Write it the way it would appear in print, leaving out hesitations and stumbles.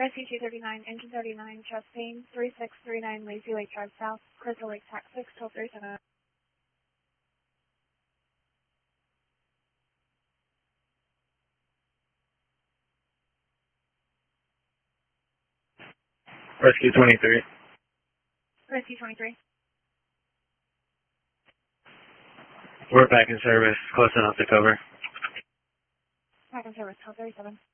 Rescue 239, Engine 39, Chastain, 3639, Lazy Lake Drive South, Crystal Lake Tax 6, 1237. Rescue 23. Rescue 23. We're back in service, close enough to cover. Back in service, 1237.